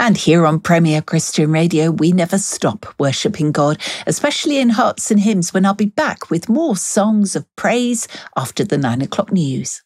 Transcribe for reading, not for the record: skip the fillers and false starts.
And here on Premier Christian Radio, we never stop worshipping God, especially in Hearts and Hymns, when I'll be back with more songs of praise after the 9 o'clock news.